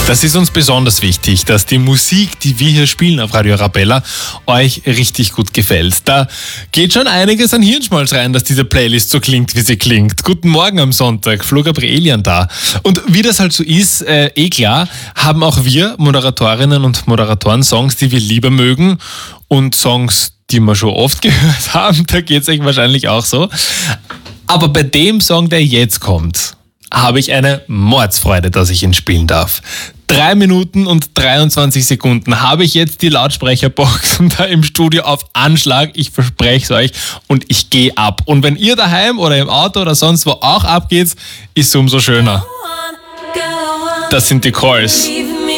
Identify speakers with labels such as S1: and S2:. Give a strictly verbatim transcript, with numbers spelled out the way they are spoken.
S1: Das ist uns besonders wichtig, dass die Musik, die wir hier spielen auf Radio Arabella, euch richtig gut gefällt. Da geht schon einiges an Hirnschmalz rein, dass diese Playlist so klingt, wie sie klingt. Guten Morgen am Sonntag, Flo Gabrielian da. Und wie das halt so ist, äh, eh klar, haben auch wir Moderatorinnen und Moderatoren Songs, die wir lieber mögen und Songs, die wir schon oft gehört haben. Da geht es euch wahrscheinlich auch so. Aber bei dem Song, der jetzt kommt, habe ich eine Mordsfreude, dass ich ihn spielen darf. Drei Minuten und dreiundzwanzig Sekunden habe ich jetzt die Lautsprecherboxen da im Studio auf Anschlag. Ich verspreche es euch und ich gehe ab. Und wenn ihr daheim oder im Auto oder sonst wo auch abgeht, ist es umso schöner. Das sind die Calls.